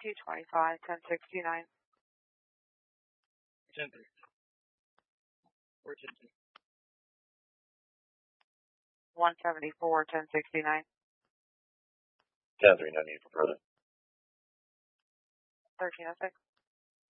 225, 1069. 10-3. Or 10-2. 174, 1069. 10-3, no need for further. 1306.